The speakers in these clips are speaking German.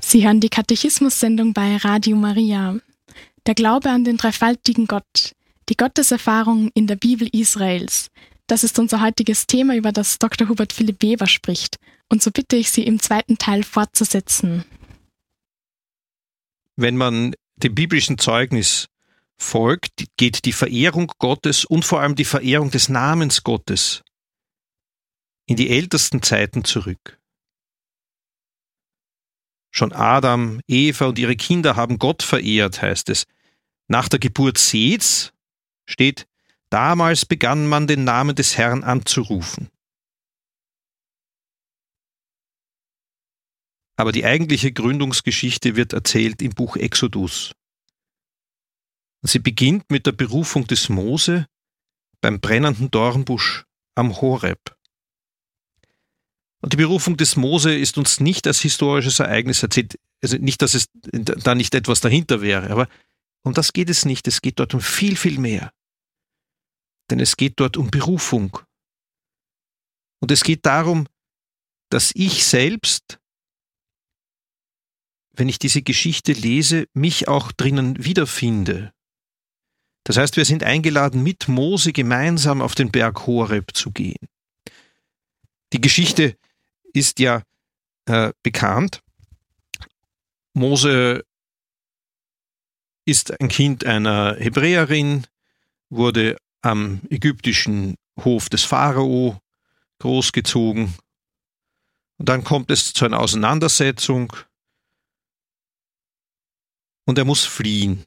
Sie hören die Katechismus-Sendung bei Radio Maria. Der Glaube an den dreifaltigen Gott, die Gotteserfahrung in der Bibel Israels. Das ist unser heutiges Thema, über das Dr. Hubert Philipp Weber spricht. Und so bitte ich Sie, im zweiten Teil fortzusetzen. Wenn man dem biblischen Zeugnis folgt, geht die Verehrung Gottes und vor allem die Verehrung des Namens Gottes in die ältesten Zeiten zurück. Schon Adam, Eva und ihre Kinder haben Gott verehrt, heißt es. Nach der Geburt Seths steht, damals begann man den Namen des Herrn anzurufen. Aber die eigentliche Gründungsgeschichte wird erzählt im Buch Exodus. Sie beginnt mit der Berufung des Mose beim brennenden Dornbusch am Horeb. Und die Berufung des Mose ist uns nicht als historisches Ereignis erzählt, also nicht, dass es da nicht etwas dahinter wäre, aber um das geht es nicht. Es geht dort um viel, viel mehr. Denn es geht dort um Berufung. Und es geht darum, dass ich selbst, wenn ich diese Geschichte lese, mich auch drinnen wiederfinde. Das heißt, wir sind eingeladen, mit Mose gemeinsam auf den Berg Horeb zu gehen. Die Geschichte ist ja bekannt. Mose ist ein Kind einer Hebräerin, wurde am ägyptischen Hof des Pharao großgezogen. Und dann kommt es zu einer Auseinandersetzung und er muss fliehen.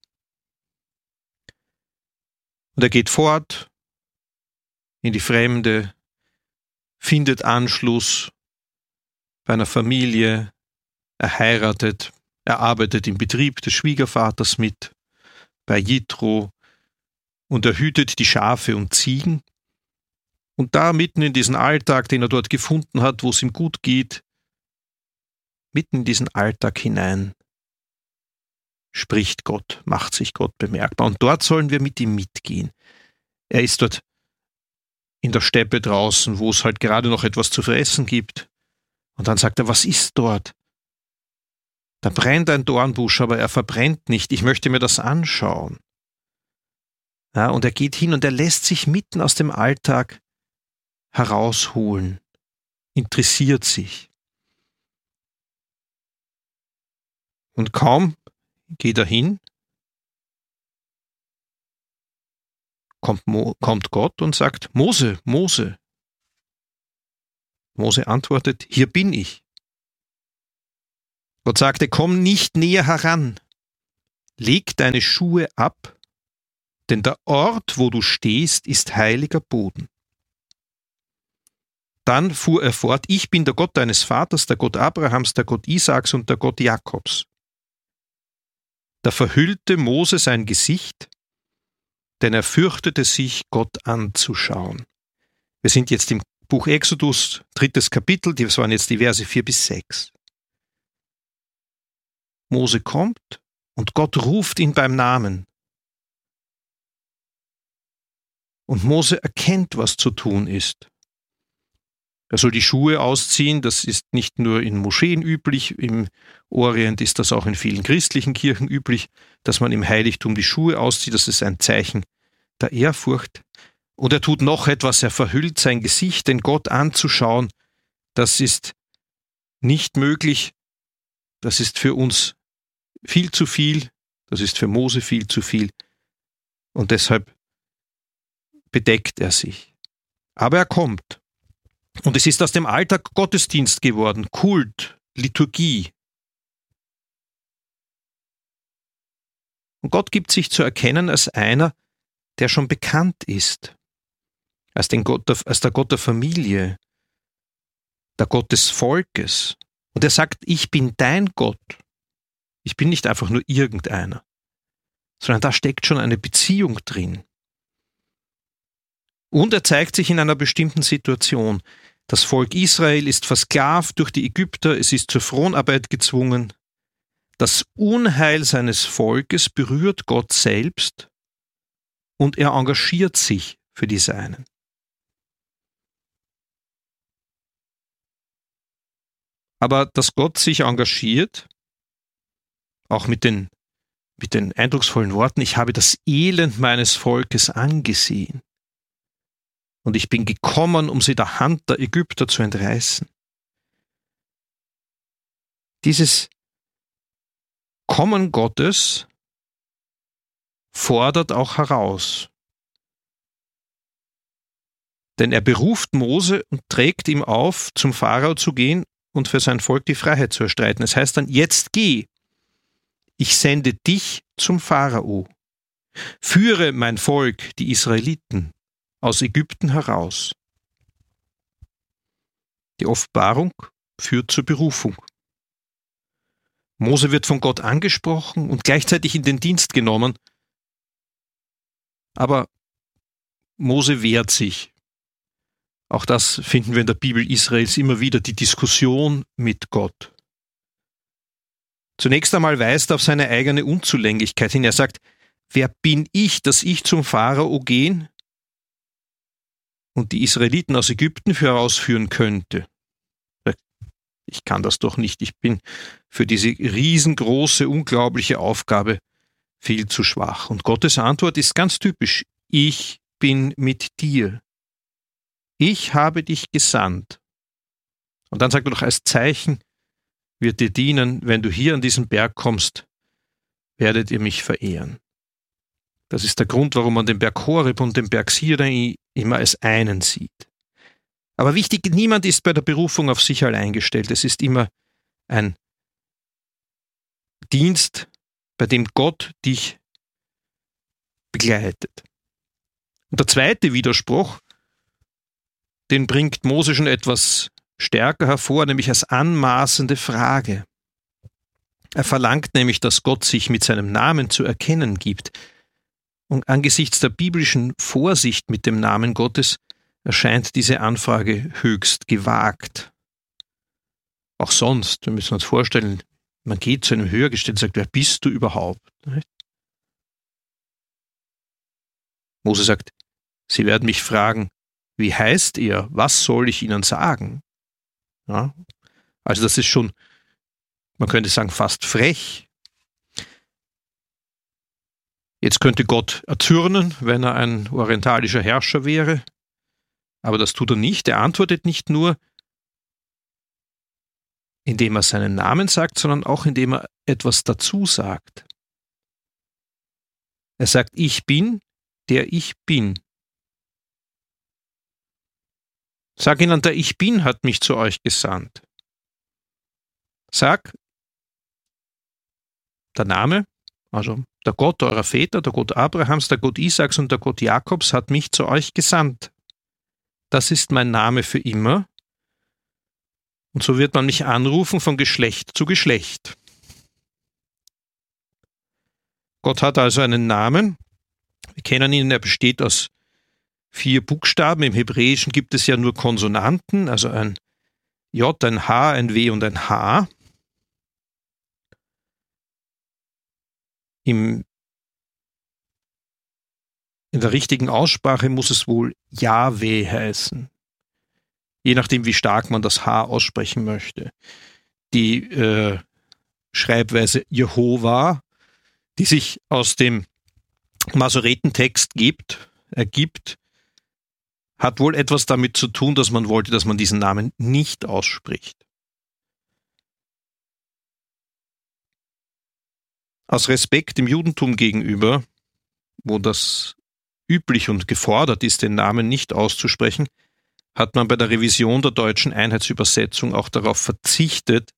Und er geht fort in die Fremde, findet Anschluss bei einer Familie, er heiratet, er arbeitet im Betrieb des Schwiegervaters mit, bei Jitro, und er hütet die Schafe und Ziegen. Und da mitten in diesen Alltag, den er dort gefunden hat, wo es ihm gut geht, mitten in diesen Alltag hinein spricht Gott, macht sich Gott bemerkbar. Und dort sollen wir mit ihm mitgehen. Er ist dort in der Steppe draußen, wo es halt gerade noch etwas zu fressen gibt. Und dann sagt er, was ist dort? Da brennt ein Dornbusch, aber er verbrennt nicht. Ich möchte mir das anschauen. Ja, und er geht hin und er lässt sich mitten aus dem Alltag herausholen, interessiert sich. Und kaum geht er hin, kommt Gott und sagt, Mose, Mose. Mose antwortet, hier bin ich. Gott sagte, komm nicht näher heran, leg deine Schuhe ab, denn der Ort, wo du stehst, ist heiliger Boden. Dann fuhr er fort, ich bin der Gott deines Vaters, der Gott Abrahams, der Gott Isaaks und der Gott Jakobs. Da verhüllte Mose sein Gesicht, denn er fürchtete sich, Gott anzuschauen. Wir sind jetzt im Buch Exodus, 3. Kapitel, das waren jetzt die Verse 4-6. Mose kommt und Gott ruft ihn beim Namen. Und Mose erkennt, was zu tun ist. Er soll die Schuhe ausziehen, das ist nicht nur in Moscheen üblich, im Orient ist das auch in vielen christlichen Kirchen üblich, dass man im Heiligtum die Schuhe auszieht, das ist ein Zeichen der Ehrfurcht. Und er tut noch etwas, er verhüllt sein Gesicht, denn Gott anzuschauen, das ist nicht möglich, das ist für uns viel zu viel, das ist für Mose viel zu viel und deshalb bedeckt er sich. Aber er kommt. Und es ist aus dem Alltag Gottesdienst geworden, Kult, Liturgie. Und Gott gibt sich zu erkennen als einer, der schon bekannt ist, als der Gott der Familie, der Gott des Volkes. Und er sagt, ich bin dein Gott. Ich bin nicht einfach nur irgendeiner, sondern da steckt schon eine Beziehung drin. Und er zeigt sich in einer bestimmten Situation. Das Volk Israel ist versklavt durch die Ägypter, es ist zur Fronarbeit gezwungen. Das Unheil seines Volkes berührt Gott selbst und er engagiert sich für die Seinen. Aber dass Gott sich engagiert, auch mit den eindrucksvollen Worten, ich habe das Elend meines Volkes angesehen und ich bin gekommen, um sie der Hand der Ägypter zu entreißen. Dieses Kommen Gottes fordert auch heraus. Denn er beruft Mose und trägt ihm auf, zum Pharao zu gehen und für sein Volk die Freiheit zu erstreiten. Es heißt dann, jetzt geh, ich sende dich zum Pharao. Führe mein Volk, die Israeliten, aus Ägypten heraus. Die Offenbarung führt zur Berufung. Mose wird von Gott angesprochen und gleichzeitig in den Dienst genommen, aber Mose wehrt sich. Auch das finden wir in der Bibel Israels immer wieder, die Diskussion mit Gott. Zunächst einmal weist er auf seine eigene Unzulänglichkeit hin. Er sagt, wer bin ich, dass ich zum Pharao gehen und die Israeliten aus Ägypten herausführen könnte? Ich kann das doch nicht. Ich bin für diese riesengroße, unglaubliche Aufgabe viel zu schwach. Und Gottes Antwort ist ganz typisch. Ich bin mit dir. Ich habe dich gesandt. Und dann sagt er doch, als Zeichen wird dir dienen, wenn du hier an diesen Berg kommst, werdet ihr mich verehren. Das ist der Grund, warum man den Berg Horeb und den Berg Sinai immer als einen sieht. Aber wichtig, niemand ist bei der Berufung auf sich allein gestellt. Es ist immer ein Dienst, bei dem Gott dich begleitet. Und der zweite Widerspruch, den bringt Mose schon etwas stärker hervor, nämlich als anmaßende Frage. Er verlangt nämlich, dass Gott sich mit seinem Namen zu erkennen gibt. Und angesichts der biblischen Vorsicht mit dem Namen Gottes erscheint diese Anfrage höchst gewagt. Auch sonst, wir müssen uns vorstellen, man geht zu einem Höhergestellten und sagt, wer bist du überhaupt? Mose sagt, sie werden mich fragen, wie heißt ihr? Was soll ich ihnen sagen? Ja, also das ist schon, man könnte sagen, fast frech. Jetzt könnte Gott erzürnen, wenn er ein orientalischer Herrscher wäre. Aber das tut er nicht. Er antwortet nicht nur, indem er seinen Namen sagt, sondern auch indem er etwas dazu sagt. Er sagt, ich bin, der ich bin. Sag ihnen, der Ich Bin hat mich zu euch gesandt. Sag, der Name, also der Gott eurer Väter, der Gott Abrahams, der Gott Isaaks und der Gott Jakobs hat mich zu euch gesandt. Das ist mein Name für immer. Und so wird man mich anrufen von Geschlecht zu Geschlecht. Gott hat also einen Namen. Wir kennen ihn, er besteht aus 4 Buchstaben. Im Hebräischen gibt es ja nur Konsonanten, also ein J, ein H, ein W und ein H. In der richtigen Aussprache muss es wohl Jahwe heißen. Je nachdem, wie stark man das H aussprechen möchte. Die Schreibweise Jehova, die sich aus dem Masoretentext ergibt, hat wohl etwas damit zu tun, dass man wollte, dass man diesen Namen nicht ausspricht. Aus Respekt dem Judentum gegenüber, wo das üblich und gefordert ist, den Namen nicht auszusprechen, hat man bei der Revision der deutschen Einheitsübersetzung auch darauf verzichtet,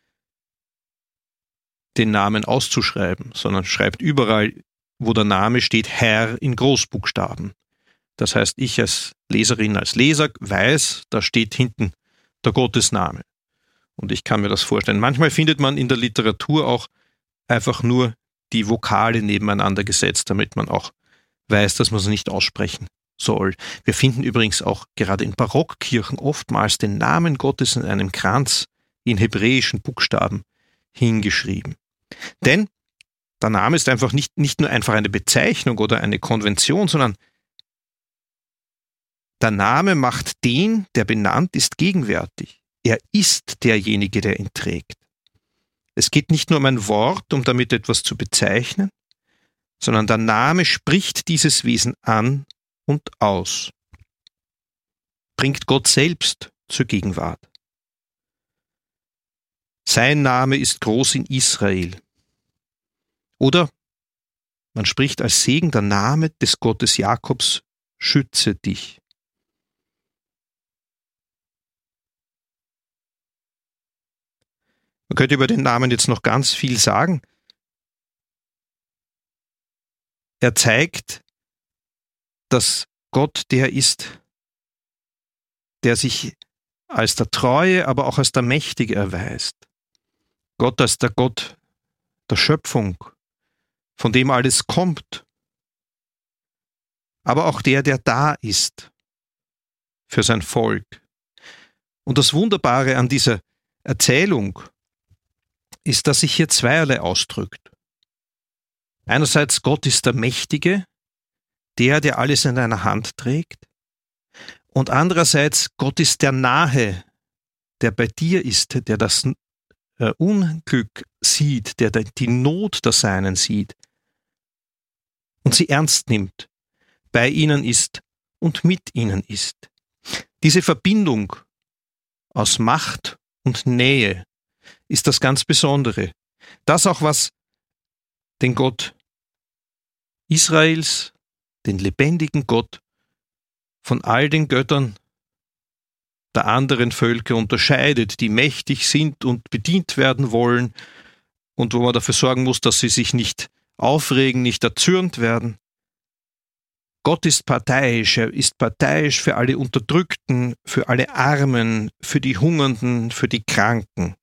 den Namen auszuschreiben, sondern schreibt überall, wo der Name steht, Herr in Großbuchstaben. Das heißt, ich als Leserin, als Leser weiß, da steht hinten der Gottesname. Und ich kann mir das vorstellen. Manchmal findet man in der Literatur auch einfach nur die Vokale nebeneinander gesetzt, damit man auch weiß, dass man es nicht aussprechen soll. Wir finden übrigens auch gerade in Barockkirchen oftmals den Namen Gottes in einem Kranz in hebräischen Buchstaben hingeschrieben. Denn der Name ist einfach nicht nur einfach eine Bezeichnung oder eine Konvention, sondern der Name macht den, der benannt ist, gegenwärtig. Er ist derjenige, der ihn trägt. Es geht nicht nur um ein Wort, um damit etwas zu bezeichnen, sondern der Name spricht dieses Wesen an und aus, bringt Gott selbst zur Gegenwart. Sein Name ist groß in Israel. Oder man spricht als Segen, der Name des Gottes Jakobs schütze dich. Man könnte über den Namen jetzt noch ganz viel sagen. Er zeigt, dass Gott der ist, der sich als der Treue, aber auch als der Mächtige erweist. Gott als der Gott der Schöpfung, von dem alles kommt, aber auch der da ist für sein Volk. Und das Wunderbare an dieser Erzählung ist, dass sich hier zweierlei ausdrückt. Einerseits Gott ist der Mächtige, der alles in einer Hand trägt, und andererseits Gott ist der Nahe, der bei dir ist, der das Unglück sieht, der die Not der Seinen sieht und sie ernst nimmt, bei ihnen ist und mit ihnen ist. Diese Verbindung aus Macht und Nähe ist das ganz Besondere. Das auch, was den Gott Israels, den lebendigen Gott, von all den Göttern der anderen Völker unterscheidet, die mächtig sind und bedient werden wollen und wo man dafür sorgen muss, dass sie sich nicht aufregen, nicht erzürnt werden. Gott ist parteiisch, er ist parteiisch für alle Unterdrückten, für alle Armen, für die Hungernden, für die Kranken.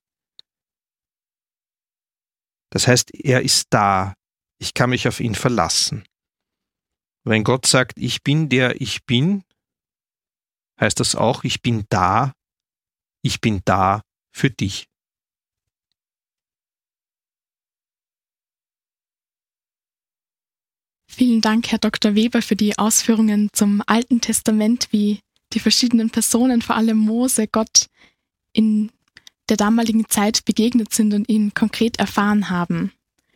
Das heißt, er ist da, ich kann mich auf ihn verlassen. Wenn Gott sagt, ich bin der ich bin, heißt das auch, ich bin da für dich. Vielen Dank, Herr Dr. Weber, für die Ausführungen zum Alten Testament, wie die verschiedenen Personen, vor allem Mose, Gott in der damaligen Zeit begegnet sind und ihn konkret erfahren haben.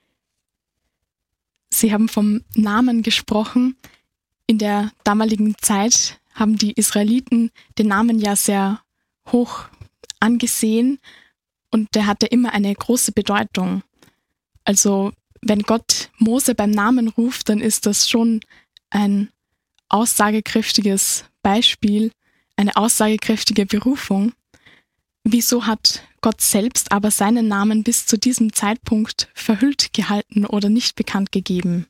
Sie haben vom Namen gesprochen. In der damaligen Zeit haben die Israeliten den Namen ja sehr hoch angesehen und der hatte immer eine große Bedeutung. Also wenn Gott Mose beim Namen ruft, dann ist das schon ein aussagekräftiges Beispiel, eine aussagekräftige Berufung. Wieso hat Gott selbst aber seinen Namen bis zu diesem Zeitpunkt verhüllt gehalten oder nicht bekannt gegeben?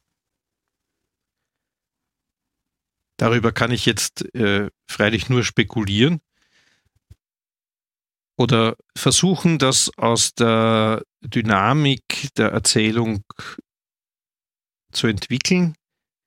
Darüber kann ich jetzt freilich nur spekulieren oder versuchen, das aus der Dynamik der Erzählung zu entwickeln.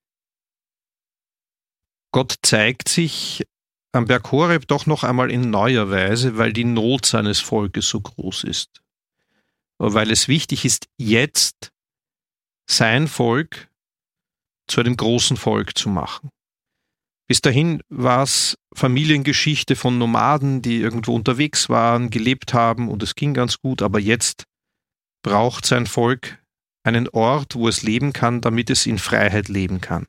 Gott zeigt sich am Berg Horeb doch noch einmal in neuer Weise, weil die Not seines Volkes so groß ist. Weil es wichtig ist, jetzt sein Volk zu einem großen Volk zu machen. Bis dahin war es Familiengeschichte von Nomaden, die irgendwo unterwegs waren, gelebt haben und es ging ganz gut, aber jetzt braucht sein Volk einen Ort, wo es leben kann, damit es in Freiheit leben kann.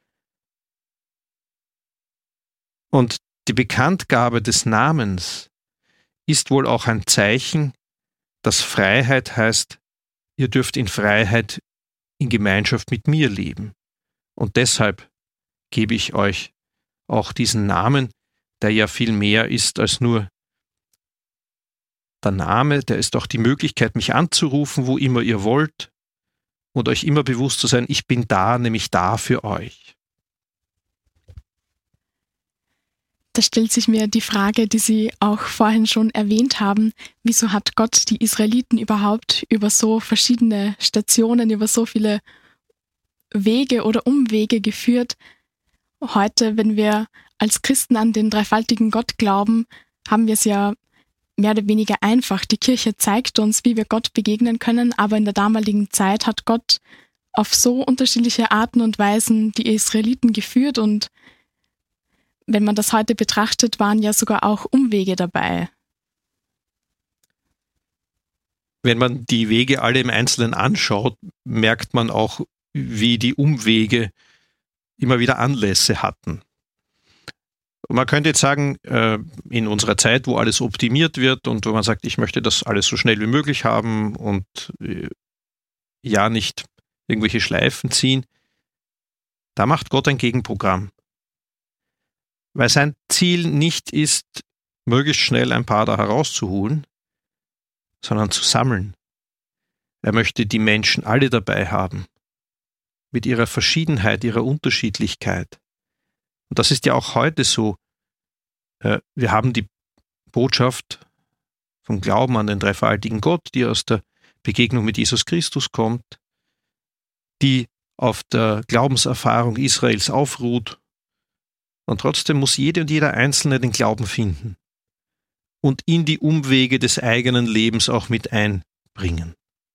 Und die Bekanntgabe des Namens ist wohl auch ein Zeichen, dass Freiheit heißt, ihr dürft in Freiheit in Gemeinschaft mit mir leben. Und deshalb gebe ich euch auch diesen Namen, der ja viel mehr ist als nur der Name, der ist auch die Möglichkeit, mich anzurufen, wo immer ihr wollt und euch immer bewusst zu sein, ich bin da, nämlich da für euch. Da stellt sich mir die Frage, die Sie auch vorhin schon erwähnt haben, wieso hat Gott die Israeliten überhaupt über so verschiedene Stationen, über so viele Wege oder Umwege geführt? Heute, wenn wir als Christen an den dreifaltigen Gott glauben, haben wir es ja mehr oder weniger einfach. Die Kirche zeigt uns, wie wir Gott begegnen können, aber in der damaligen Zeit hat Gott auf so unterschiedliche Arten und Weisen die Israeliten geführt und wenn man das heute betrachtet, waren ja sogar auch Umwege dabei. wenn man die Wege alle im Einzelnen anschaut, merkt man auch, wie die Umwege immer wieder Anlässe hatten. Und man könnte jetzt sagen, in unserer Zeit, wo alles optimiert wird und wo man sagt, ich möchte das alles so schnell wie möglich haben und ja nicht irgendwelche Schleifen ziehen, da macht Gott ein Gegenprogramm. Weil sein Ziel nicht ist, möglichst schnell ein paar da herauszuholen, sondern zu sammeln. Er möchte die Menschen alle dabei haben, mit ihrer Verschiedenheit, ihrer Unterschiedlichkeit. Und das ist ja auch heute so. Wir haben die Botschaft vom Glauben an den dreifaltigen Gott, die aus der Begegnung mit Jesus Christus kommt, die auf der Glaubenserfahrung Israels aufruht. Und trotzdem muss jede und jeder Einzelne den Glauben finden und in die Umwege des eigenen Lebens auch mit einbringen.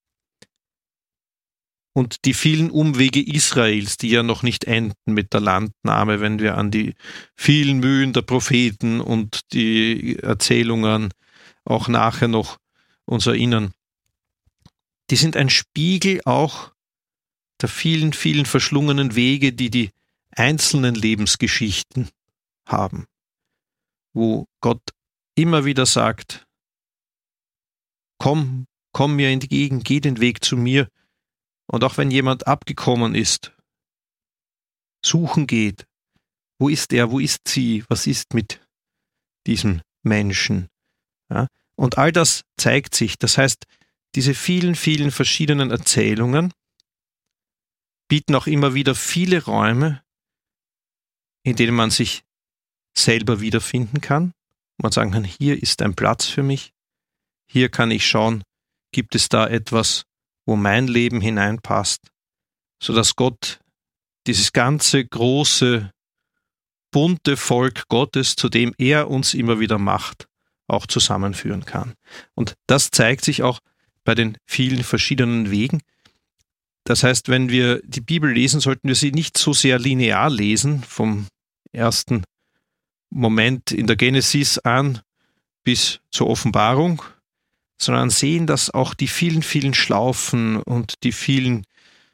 Und die vielen Umwege Israels, die ja noch nicht enden mit der Landnahme, wenn wir an die vielen Mühen der Propheten und die Erzählungen auch nachher noch uns erinnern, die sind ein Spiegel auch der vielen, vielen verschlungenen Wege, die die einzelnen Lebensgeschichten haben, wo Gott immer wieder sagt, komm mir entgegen, geh den Weg zu mir. Und auch wenn jemand abgekommen ist, suchen geht, wo ist er, wo ist sie, was ist mit diesem Menschen? Ja? Und all das zeigt sich. Das heißt, diese vielen, vielen verschiedenen Erzählungen bieten auch immer wieder viele Räume, in denen man sich selber wiederfinden kann. Man sagen kann, hier ist ein Platz für mich, hier kann ich schauen, gibt es da etwas, wo mein Leben hineinpasst, sodass Gott dieses ganze große, bunte Volk Gottes, zu dem er uns immer wieder macht, auch zusammenführen kann. Und das zeigt sich auch bei den vielen verschiedenen Wegen. Das heißt, wenn wir die Bibel lesen, sollten wir sie nicht so sehr linear lesen, vom ersten Moment in der Genesis an bis zur Offenbarung, sondern sehen, dass auch die vielen, vielen Schlaufen und die vielen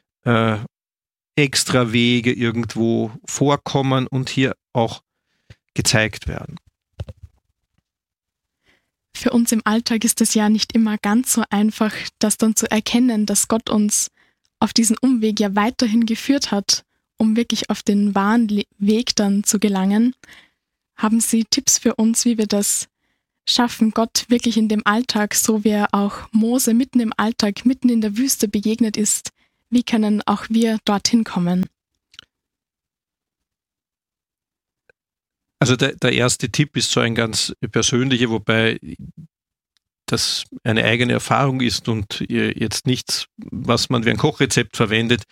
Extrawege irgendwo vorkommen und hier auch gezeigt werden. Für uns im Alltag ist es ja nicht immer ganz so einfach, das dann zu erkennen, dass Gott uns auf diesen Umweg ja weiterhin geführt hat, um wirklich auf den wahren Weg dann zu gelangen. Haben Sie Tipps für uns, wie wir das schaffen, Gott wirklich in dem Alltag, so wie er auch Mose mitten im Alltag, mitten in der Wüste begegnet ist, wie können auch wir dorthin kommen? Also der erste Tipp ist so ein ganz persönlicher, wobei das eine eigene Erfahrung ist und jetzt nichts, was man wie ein Kochrezept verwendet.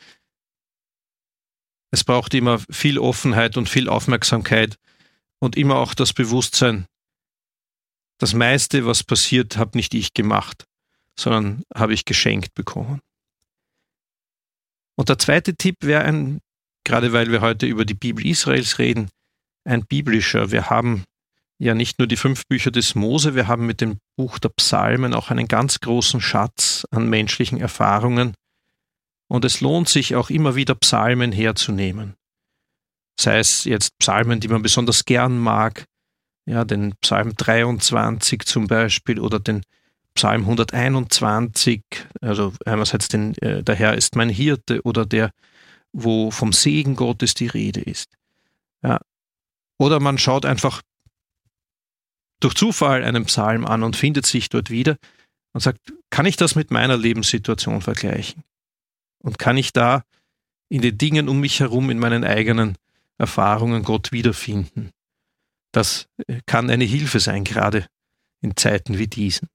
Es braucht immer viel Offenheit und viel Aufmerksamkeit und immer auch das Bewusstsein, das meiste, was passiert, habe nicht ich gemacht, sondern habe ich geschenkt bekommen. Und der zweite Tipp wäre gerade weil wir heute über die Bibel Israels reden, ein biblischer. Wir haben ja nicht nur die 5 Bücher des Mose, wir haben mit dem Buch der Psalmen auch einen ganz großen Schatz an menschlichen Erfahrungen. Und es lohnt sich auch immer wieder Psalmen herzunehmen. Sei es jetzt Psalmen, die man besonders gern mag, ja, den Psalm 23 zum Beispiel oder den Psalm 121, also einerseits der Herr ist mein Hirte oder der, wo vom Segen Gottes die Rede ist. Ja. Oder man schaut einfach durch Zufall einen Psalm an und findet sich dort wieder und sagt, kann ich das mit meiner Lebenssituation vergleichen? Und kann ich da in den Dingen um mich herum, in meinen eigenen Erfahrungen Gott wiederfinden? Das kann eine Hilfe sein, gerade in Zeiten wie diesen.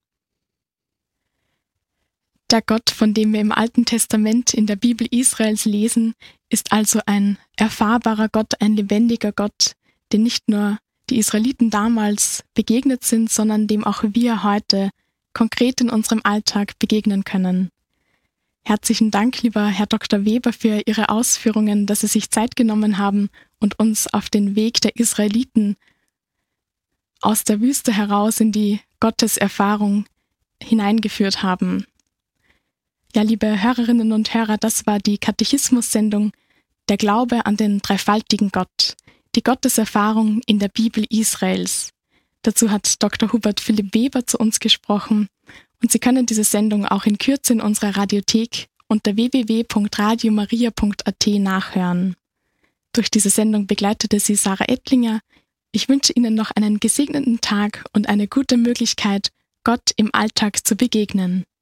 Der Gott, von dem wir im Alten Testament in der Bibel Israels lesen, ist also ein erfahrbarer Gott, ein lebendiger Gott, dem nicht nur die Israeliten damals begegnet sind, sondern dem auch wir heute konkret in unserem Alltag begegnen können. Herzlichen Dank, lieber Herr Dr. Weber, für Ihre Ausführungen, dass Sie sich Zeit genommen haben und uns auf den Weg der Israeliten aus der Wüste heraus in die Gotteserfahrung hineingeführt haben. Ja, liebe Hörerinnen und Hörer, das war die Katechismus-Sendung Der Glaube an den dreifaltigen Gott, die Gotteserfahrung in der Bibel Israels. Dazu hat Dr. Hubert Philipp Weber zu uns gesprochen und Sie können diese Sendung auch in Kürze in unserer Radiothek unter www.radiomaria.at nachhören. Durch diese Sendung begleitete Sie Sarah Ettlinger. Ich wünsche Ihnen noch einen gesegneten Tag und eine gute Möglichkeit, Gott im Alltag zu begegnen.